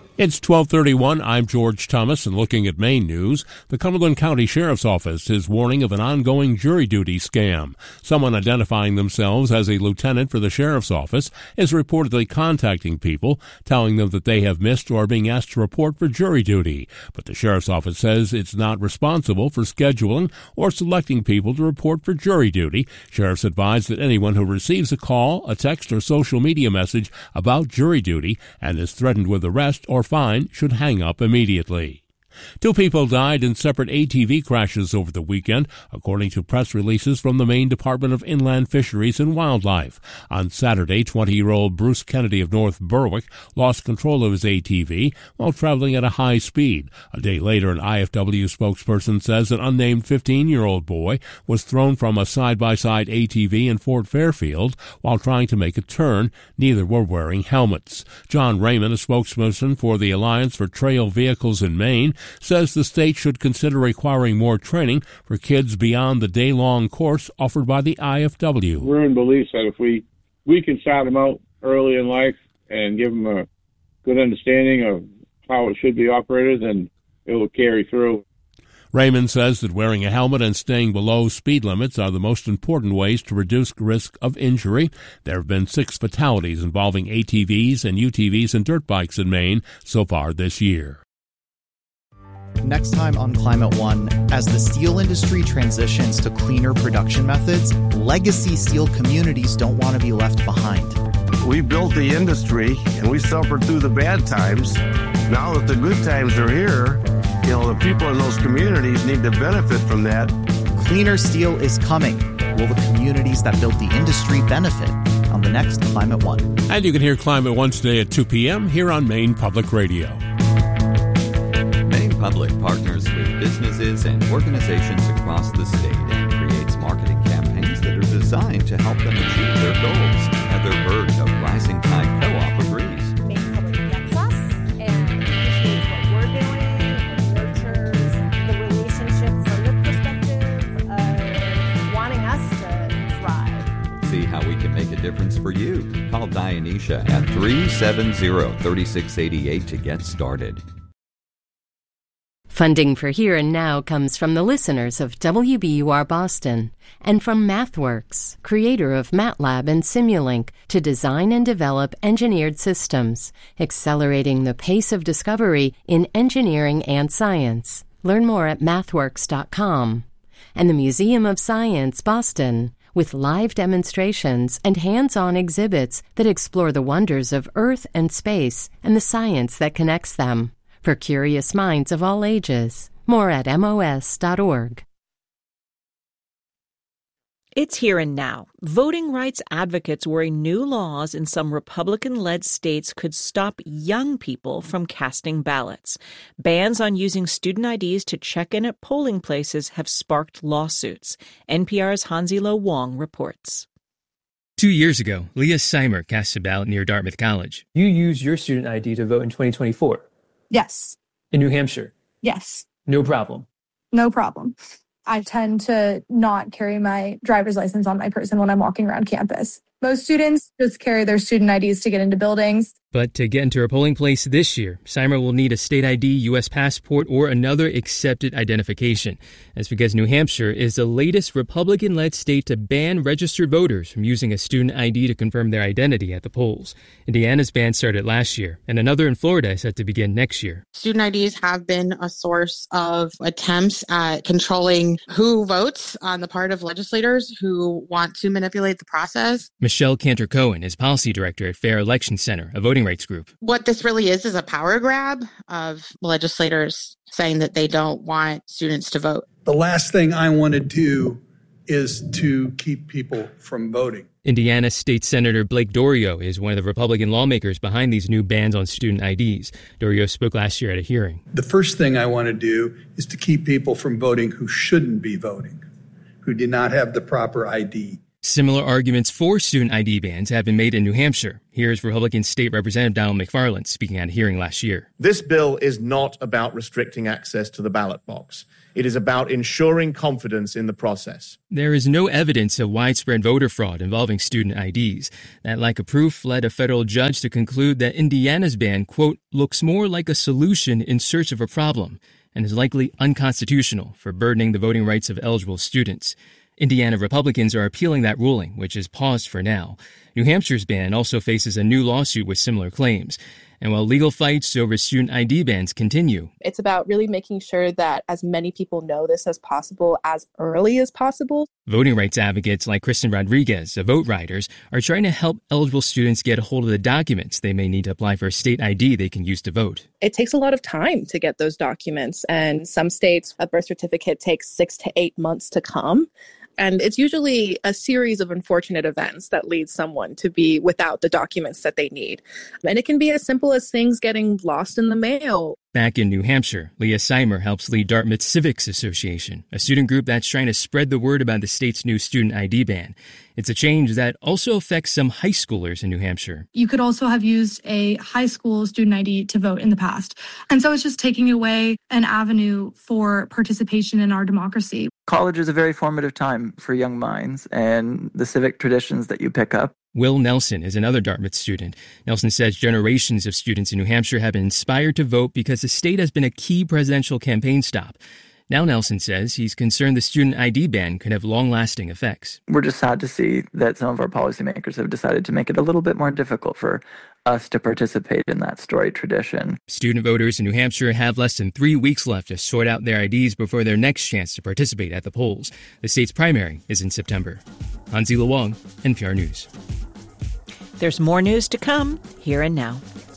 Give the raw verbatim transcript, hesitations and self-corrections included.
It's twelve thirty-one. I'm George Thomas, and looking at Maine news, the Cumberland County Sheriff's Office is warning of an ongoing jury duty scam. Someone identifying themselves as a lieutenant for the Sheriff's Office is reportedly contacting people, telling them that they have missed or are being asked to report for jury duty. But the Sheriff's Office says it's not responsible for scheduling or selecting people to report for jury duty. Sheriffs advise that anyone who receives a call, a text, or social media message about jury duty and is threatened with arrest or fine should hang up immediately. Two people died in separate A T V crashes over the weekend, according to press releases from the Maine Department of Inland Fisheries and Wildlife. On Saturday, twenty-year-old Bruce Kennedy of North Berwick lost control of his A T V while traveling at a high speed. A day later, an I F W spokesperson says an unnamed fifteen-year-old boy was thrown from a side-by-side A T V in Fort Fairfield while trying to make a turn. Neither were wearing helmets. John Raymond, a spokesperson for the Alliance for Trail Vehicles in Maine, says the state should consider requiring more training for kids beyond the day-long course offered by the I F W. We're in belief that if we, we can start them out early in life and give them a good understanding of how it should be operated, then it will carry through. Raymond says that wearing a helmet and staying below speed limits are the most important ways to reduce risk of injury. There have been six fatalities involving A T Vs and U T Vs and dirt bikes in Maine so far this year. Next time on Climate One, as the steel industry transitions to cleaner production methods, legacy steel communities don't want to be left behind. We built the industry and we suffered through the bad times. Now that the good times are here, you know, the people in those communities need to benefit from that. Cleaner steel is coming. Will the communities that built the industry benefit? On the next Climate One. And you can hear Climate One today at two p.m. here on Maine Public Radio. Public partners with businesses and organizations across the state and creates marketing campaigns that are designed to help them achieve their goals. Heather Bird of Rising Tide Co-op agrees. Maine Public gets us and appreciates what we're doing and nurtures the relationships from the perspective of wanting us to thrive. See how we can make a difference for you. Call Dionysia at three seven zero, three six eight eight to get started. Funding for Here and Now comes from the listeners of W B U R Boston and from MathWorks, creator of MATLAB and Simulink, to design and develop engineered systems, accelerating the pace of discovery in engineering and science. Learn more at mathworks dot com. And the Museum of Science, Boston, with live demonstrations and hands-on exhibits that explore the wonders of Earth and space and the science that connects them. For curious minds of all ages. More at M O S dot org. It's Here and Now. Voting rights advocates worry new laws in some Republican-led states could stop young people from casting ballots. Bans on using student I Ds to check in at polling places have sparked lawsuits. N P R's Hansi-Lo Wong reports. Two years ago, Leah Seimer cast a ballot near Dartmouth College. You used your student I D to vote in twenty twenty-four. Yes. In New Hampshire? Yes. No problem. No problem. I tend to not carry my driver's license on my person when I'm walking around campus. Most students just carry their student I Ds to get into buildings. But to get into a polling place this year, Seimer will need a state I D, U S passport, or another accepted identification. That's because New Hampshire is the latest Republican-led state to ban registered voters from using a student I D to confirm their identity at the polls. Indiana's ban started last year, and another in Florida is set to begin next year. Student I Ds have been a source of attempts at controlling who votes on the part of legislators who want to manipulate the process. Michelle Cantor-Cohen is policy director at Fair Election Center, a voting rights group. What this really is is a power grab of legislators saying that they don't want students to vote. The last thing I want to do is to keep people from voting. Indiana State Senator Blake Dorio is one of the Republican lawmakers behind these new bans on student I Ds. Dorio spoke last year at a hearing. The first thing I want to do is to keep people from voting who shouldn't be voting, who did not have the proper I D. Similar arguments for student I D bans have been made in New Hampshire. Here's Republican State Representative Donald McFarland speaking at a hearing last year. This bill is not about restricting access to the ballot box. It is about ensuring confidence in the process. There is no evidence of widespread voter fraud involving student I Ds. That lack of proof led a federal judge to conclude that Indiana's ban, quote, looks more like a solution in search of a problem and is likely unconstitutional for burdening the voting rights of eligible students. Indiana Republicans are appealing that ruling, which is paused for now. New Hampshire's ban also faces a new lawsuit with similar claims. And while legal fights over student I D bans continue, it's about really making sure that as many people know this as possible as early as possible. Voting rights advocates like Kristen Rodriguez of Vote Riders are trying to help eligible students get a hold of the documents they may need to apply for a state I D they can use to vote. It takes a lot of time to get those documents, and some states, a birth certificate takes six to eight months to come. And it's usually a series of unfortunate events that lead someone to be without the documents that they need. And it can be as simple as things getting lost in the mail. Back in New Hampshire, Leah Seimer helps lead Dartmouth Civics Association, a student group that's trying to spread the word about the state's new student I D ban. It's a change that also affects some high schoolers in New Hampshire. You could also have used a high school student I D to vote in the past. And so it's just taking away an avenue for participation in our democracy. College is a very formative time for young minds, and the civic traditions that you pick up. Will Nelson is another Dartmouth student. Nelson says generations of students in New Hampshire have been inspired to vote because the state has been a key presidential campaign stop. Now Nelson says he's concerned the student I D ban could have long-lasting effects. We're just sad to see that some of our policymakers have decided to make it a little bit more difficult for us to participate in that storied tradition. Student voters in New Hampshire have less than three weeks left to sort out their I Ds before their next chance to participate at the polls. The state's primary is in September. Hansi Luong, N P R News. There's more news to come here and now.